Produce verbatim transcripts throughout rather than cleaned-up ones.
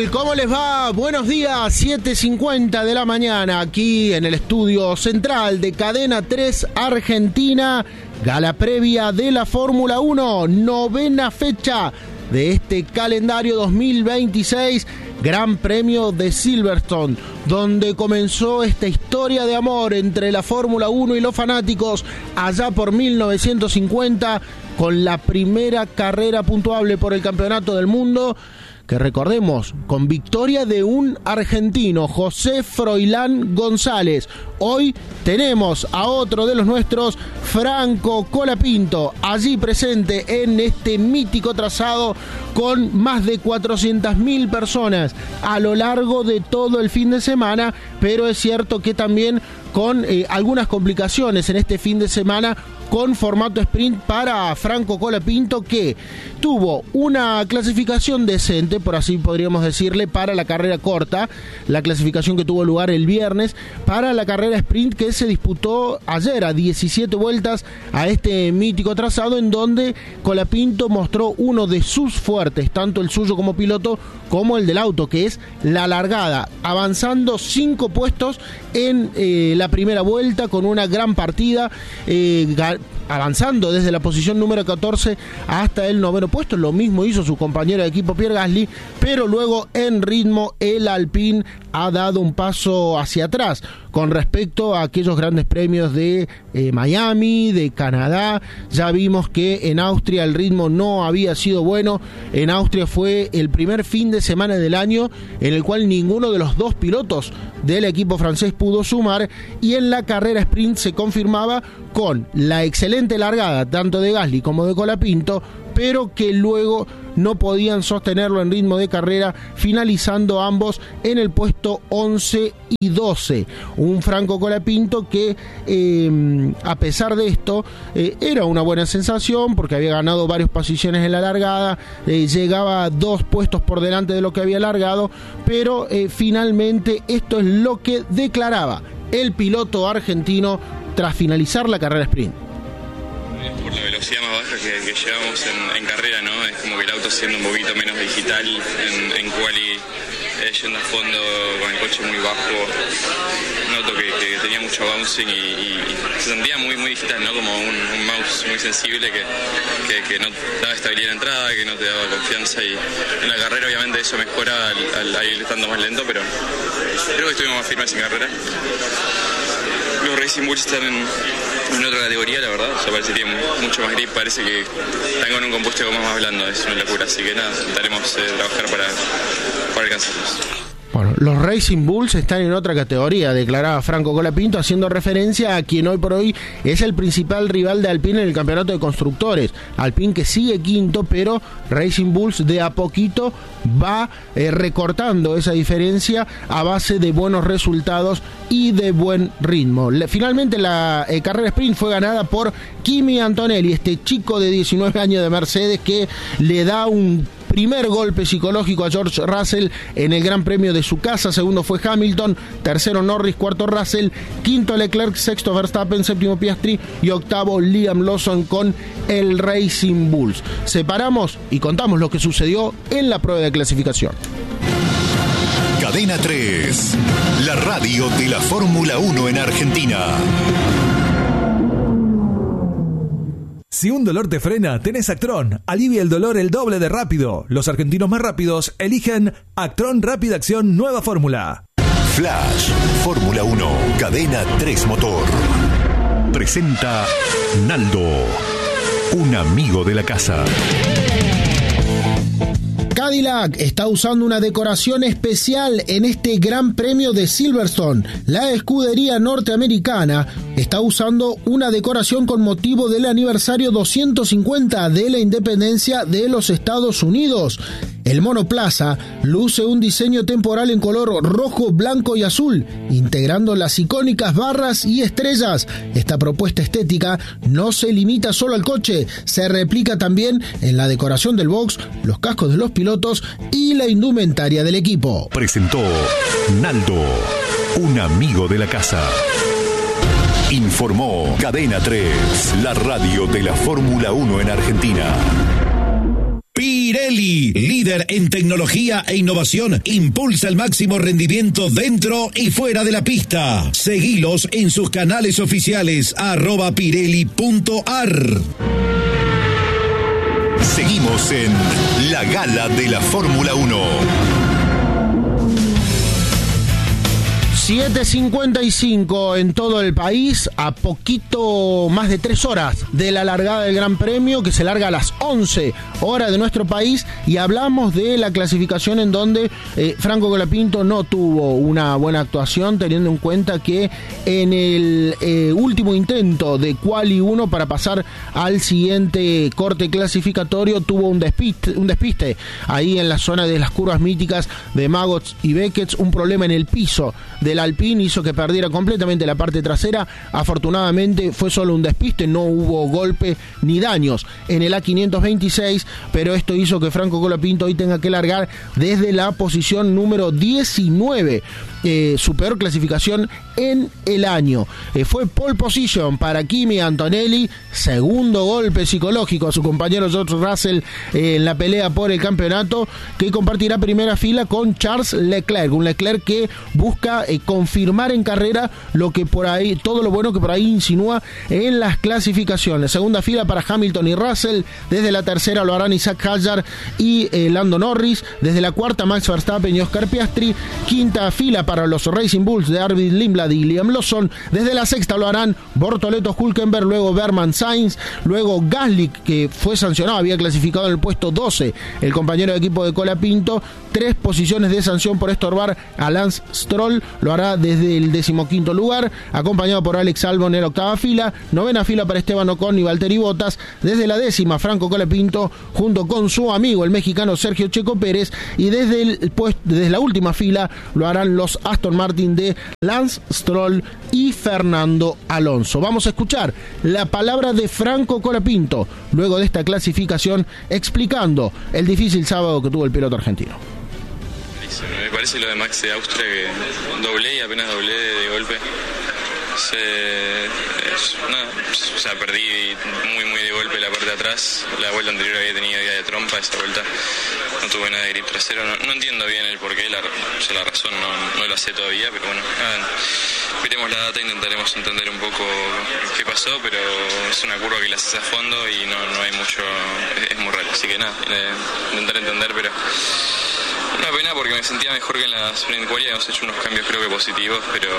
tal? ¿Cómo les va? Buenos días, siete cincuenta de la mañana, aquí en el estudio central de Cadena tres Argentina, gala previa de la Fórmula uno, novena fecha de este calendario dos mil veintiséis, Gran Premio de Silverstone, donde comenzó esta historia de amor entre la Fórmula uno y los fanáticos allá por mil novecientos cincuenta, con la primera carrera puntuable por el Campeonato del Mundo, que recordemos, con victoria de un argentino, José Froilán González. Hoy tenemos a otro de los nuestros, Franco Colapinto, allí presente en este mítico trazado con más de cuatrocientas mil personas a lo largo de todo el fin de semana, pero es cierto que también con eh, algunas complicaciones en este fin de semana con formato sprint para Franco Colapinto, que tuvo una clasificación decente, por así podríamos decirle, para la carrera corta, la clasificación que tuvo lugar el viernes, para la carrera sprint que se disputó ayer a diecisiete vueltas a este mítico trazado, en donde Colapinto mostró uno de sus fuertes, tanto el suyo como piloto como el del auto, que es la largada, avanzando cinco puestos en eh, la primera vuelta con una gran partida, eh, avanzando desde la posición número catorce hasta el noveno puesto. Lo mismo hizo su compañero de equipo Pierre Gasly, pero luego en ritmo el Alpine ha dado un paso hacia atrás con respecto a aquellos grandes premios de eh, Miami, de Canadá. Ya vimos que en Austria el ritmo no había sido bueno. En Austria fue el primer fin de semana del año en el cual ninguno de los dos pilotos del equipo francés pudo sumar, y en la carrera sprint se confirmaba con la excelente largada tanto de Gasly como de Colapinto, pero que luego no podían sostenerlo en ritmo de carrera, finalizando ambos en el puesto once y doce. Un Franco Colapinto que eh, a pesar de esto eh, era una buena sensación porque había ganado varias posiciones en la largada, eh, llegaba dos puestos por delante de lo que había largado, pero eh, finalmente esto es lo que declaraba el piloto argentino tras finalizar la carrera sprint. Por la velocidad más baja que, que llevamos en, en carrera, ¿no? Es como que el auto siendo un poquito menos digital en, en quali, eh, yendo a fondo con el coche muy bajo. Un auto que, que tenía mucho bouncing y, y, y se sentía muy muy digital, ¿no? Como un, un mouse muy sensible que, que, que no daba estabilidad en la entrada, que no te daba confianza, y en la carrera obviamente eso mejora al, al ir estando más lento, pero creo que estuvimos más firmes en carrera. Los Racing Bulls están en, en otra categoría, la verdad. O sea, parece que tienen mucho más grip, parece que están con un compuesto como más blando, es una locura. Así que nada, intentaremos eh, trabajar para, para alcanzarlos. Bueno, los Racing Bulls están en otra categoría, declaraba Franco Colapinto, haciendo referencia a quien hoy por hoy es el principal rival de Alpine en el campeonato de constructores. Alpine que sigue quinto, pero Racing Bulls de a poquito va eh, recortando esa diferencia a base de buenos resultados y de buen ritmo. Le, finalmente la eh, carrera sprint fue ganada por Kimi Antonelli, este chico de diecinueve años de Mercedes que le da un primer golpe psicológico a George Russell en el Gran Premio de su casa. Segundo fue Hamilton, tercero Norris, cuarto Russell, quinto Leclerc, sexto Verstappen, séptimo Piastri y octavo Liam Lawson con el Racing Bulls. Separamos y contamos lo que sucedió en la prueba de clasificación. Cadena tres, la radio de la Fórmula uno en Argentina. Si un dolor te frena, tenés Actron. Alivia el dolor el doble de rápido. Los argentinos más rápidos eligen Actron Rápida Acción Nueva Fórmula. Flash, Fórmula uno, Cadena tres Motor. Presenta Naldo, un amigo de la casa. Cadillac está usando una decoración especial en este Gran Premio de Silverstone. La escudería norteamericana está usando una decoración con motivo del aniversario doscientos cincuenta de la independencia de los Estados Unidos. El monoplaza luce un diseño temporal en color rojo, blanco y azul, integrando las icónicas barras y estrellas. Esta propuesta estética no se limita solo al coche, se replica también en la decoración del box, los cascos de los pilotos y la indumentaria del equipo. Presentó Naldo, un amigo de la casa. Informó Cadena tres, la radio de la Fórmula uno en Argentina. Pira Pirelli, líder en tecnología e innovación, impulsa el máximo rendimiento dentro y fuera de la pista. Seguilos en sus canales oficiales, arroba pirelli punto ar. Seguimos en la Gala de la Fórmula uno. siete cincuenta y cinco en todo el país, a poquito más de tres horas de la largada del Gran Premio, que se larga a las once horas de nuestro país, y hablamos de la clasificación en donde eh, Franco Colapinto no tuvo una buena actuación, teniendo en cuenta que en el eh, último intento de Quali uno para pasar al siguiente corte clasificatorio tuvo un despiste, un despiste ahí en la zona de las curvas míticas de Maggots y Beckett, un problema en el piso de el Alpine hizo que perdiera completamente la parte trasera. Afortunadamente fue solo un despiste, no hubo golpe ni daños en el A quinientos veintiséis, pero esto hizo que Franco Colapinto hoy tenga que largar desde la posición número diecinueve, eh, su peor clasificación en el año. Eh, fue pole position para Kimi Antonelli, segundo golpe psicológico a su compañero George Russell eh, en la pelea por el campeonato, que compartirá primera fila con Charles Leclerc, un Leclerc que busca eh, confirmar en carrera lo que por ahí, todo lo bueno que por ahí insinúa en las clasificaciones. Segunda fila para Hamilton y Russell, desde la tercera lo harán Isaac Hadjar y eh, Lando Norris, desde la cuarta Max Verstappen y Oscar Piastri, quinta fila para los Racing Bulls de Arvid Lindblad y Liam Lawson, desde la sexta lo harán Bortoleto Hülkenberg, luego Berman Sainz, luego Gasly, que fue sancionado, había clasificado en el puesto doce el compañero de equipo de Colapinto, tres posiciones de sanción por estorbar a Lance Stroll, lo hará desde el decimoquinto lugar, acompañado por Alex Albon en la octava fila, novena fila para Esteban Ocon y Valtteri Bottas, desde la décima Franco Colapinto junto con su amigo el mexicano Sergio Checo Pérez, y desde, el, pues, desde la última fila lo harán los Aston Martin de Lance Stroll y Fernando Alonso. Vamos a escuchar la palabra de Franco Colapinto luego de esta clasificación, explicando el difícil sábado que tuvo el piloto argentino. Me parece lo de Max de Austria, que doblé y apenas doblé de, de golpe. Se, es, no, o sea, perdí muy muy de golpe la parte de atrás. La vuelta anterior había tenido idea de trompa, esa vuelta no tuve nada de grip trasero. No, no entiendo bien el porqué, la, o sea, la razón no, no la sé todavía, pero bueno, nada, veremos la data, intentaremos entender un poco qué pasó, pero es una curva que la haces a fondo y no, no hay mucho, es, es muy raro, así que nada, intentar entender, pero una pena porque me sentía mejor que en la sprint quali, hemos hecho unos cambios creo que positivos, pero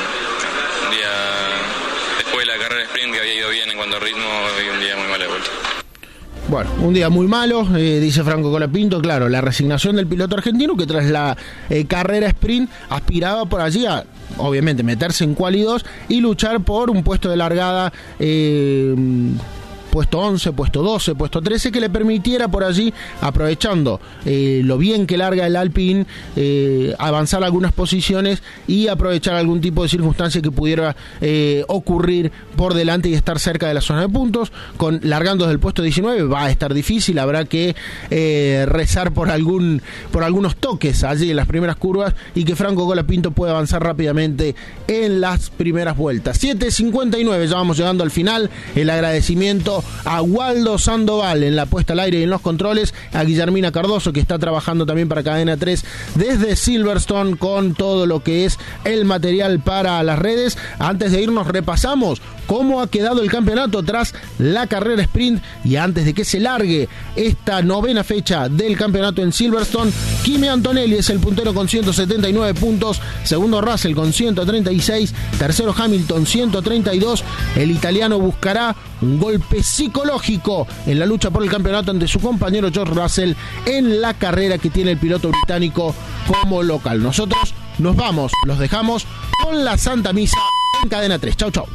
un día después de la carrera sprint que había ido bien en cuanto a ritmo, y un día muy malo de vuelta. Bueno, un día muy malo, eh, dice Franco Colapinto, claro, la resignación del piloto argentino que tras la eh, carrera sprint aspiraba por allí a, obviamente, meterse en quali dos y luchar por un puesto de largada, eh, puesto once, puesto doce, puesto trece, que le permitiera por allí, aprovechando eh, lo bien que larga el Alpine, eh, avanzar algunas posiciones y aprovechar algún tipo de circunstancia que pudiera eh, ocurrir por delante y estar cerca de la zona de puntos. Con largando desde el puesto diecinueve va a estar difícil, habrá que eh, rezar por algún por algunos toques allí en las primeras curvas y que Franco Colapinto pueda avanzar rápidamente en las primeras vueltas. siete cincuenta y nueve, ya vamos llegando al final. El agradecimiento a Waldo Sandoval en la puesta al aire y en los controles, a Guillermina Cardoso, que está trabajando también para Cadena tres desde Silverstone con todo lo que es el material para las redes. Antes de irnos repasamos cómo ha quedado el campeonato tras la carrera sprint, y antes de que se largue esta novena fecha del campeonato en Silverstone, Kimi Antonelli es el puntero con ciento setenta y nueve puntos, segundo Russell con ciento treinta y seis, tercero Hamilton ciento treinta y dos. El italiano buscará un golpe psicológico en la lucha por el campeonato ante su compañero George Russell en la carrera que tiene el piloto británico como local. Nosotros nos vamos, los dejamos con la Santa Misa en Cadena tres. Chau, chau.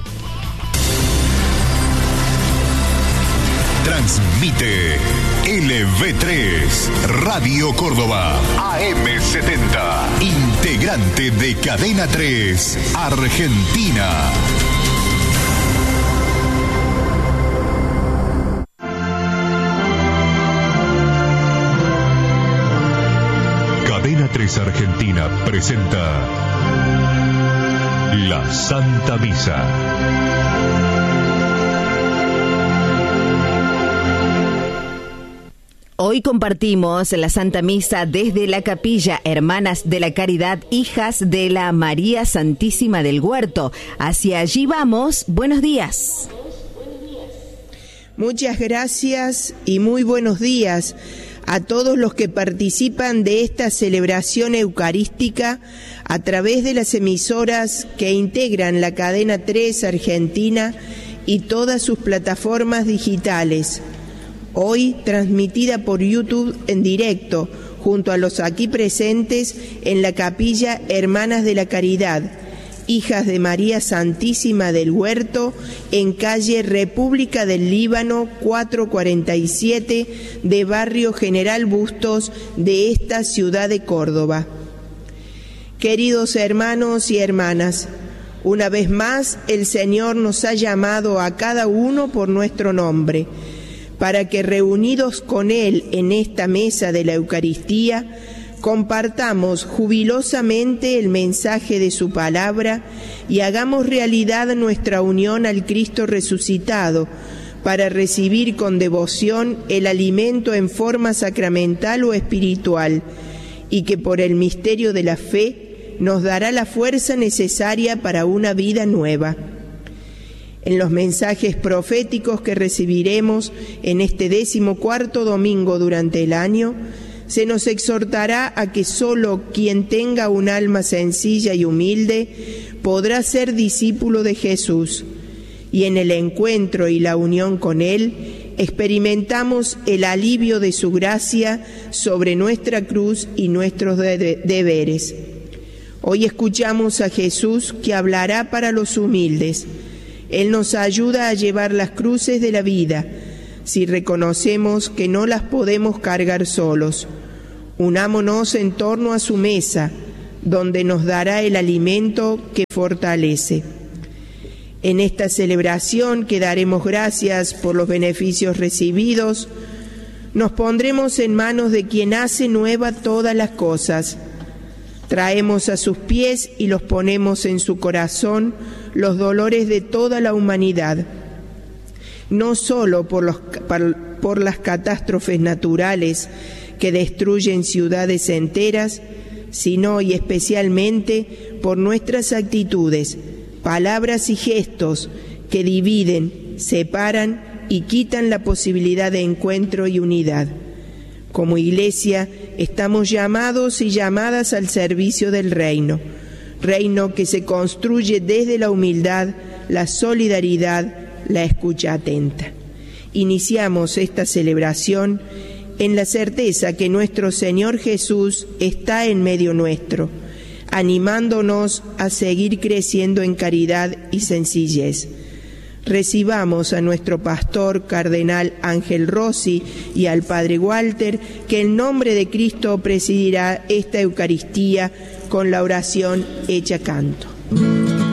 Transmite L V tres Radio Córdoba A M setenta, integrante de Cadena tres Argentina. Cadena tres Argentina presenta La Santa Misa. Hoy compartimos la Santa Misa desde la capilla Hermanas de la Caridad, hijas de la María Santísima del Huerto. Hacia allí vamos. Buenos días. Muchas gracias y muy buenos días a todos los que participan de esta celebración eucarística a través de las emisoras que integran la cadena tres Argentina y todas sus plataformas digitales. Hoy transmitida por YouTube en directo, junto a los aquí presentes en la capilla Hermanas de la Caridad, hijas de María Santísima del Huerto, en calle República del Líbano cuatrocientos cuarenta y siete de barrio General Bustos de esta ciudad de Córdoba. Queridos hermanos y hermanas, una vez más el Señor nos ha llamado a cada uno por nuestro nombre, para que reunidos con Él en esta mesa de la Eucaristía, compartamos jubilosamente el mensaje de su palabra y hagamos realidad nuestra unión al Cristo resucitado, para recibir con devoción el alimento en forma sacramental o espiritual, y que por el misterio de la fe nos dará la fuerza necesaria para una vida nueva. En los mensajes proféticos que recibiremos en este decimocuarto domingo durante el año, se nos exhortará a que solo quien tenga un alma sencilla y humilde podrá ser discípulo de Jesús, y en el encuentro y la unión con Él experimentamos el alivio de su gracia sobre nuestra cruz y nuestros de- deberes. Hoy escuchamos a Jesús que hablará para los humildes. Él nos ayuda a llevar las cruces de la vida, si reconocemos que no las podemos cargar solos. Unámonos en torno a su mesa, donde nos dará el alimento que fortalece. En esta celebración que daremos gracias por los beneficios recibidos, nos pondremos en manos de quien hace nueva todas las cosas. Traemos a sus pies y los ponemos en su corazón los dolores de toda la humanidad, no solo por, los, por las catástrofes naturales que destruyen ciudades enteras, sino y especialmente por nuestras actitudes, palabras y gestos que dividen, separan y quitan la posibilidad de encuentro y unidad. Como Iglesia estamos llamados y llamadas al servicio del reino, reino que se construye desde la humildad, la solidaridad, la escucha atenta. Iniciamos esta celebración en la certeza que nuestro Señor Jesús está en medio nuestro, animándonos a seguir creciendo en caridad y sencillez. Recibamos a nuestro pastor cardenal Ángel Rossi y al padre Walter, que en nombre de Cristo presidirá esta Eucaristía con la oración hecha canto.